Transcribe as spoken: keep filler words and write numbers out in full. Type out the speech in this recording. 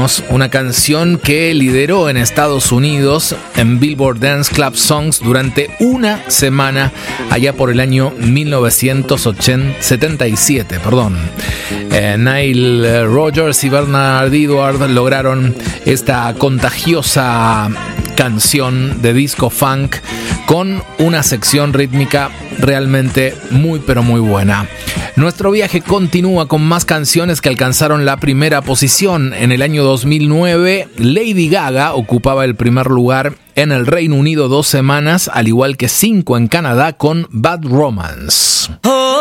tenemos una canción que lideró en Estados Unidos en Billboard Dance Club Songs durante una semana allá por el año mil novecientos setenta y siete. Perdón. Eh, Nile Rodgers y Bernard Edwards lograron esta contagiosa canción de disco funk con una sección rítmica realmente muy pero muy buena. Nuestro viaje continúa con más canciones que alcanzaron la primera posición. En el año dos mil nueve, Lady Gaga ocupaba el primer lugar en el Reino Unido dos semanas, al igual que cinco en Canadá con Bad Romance.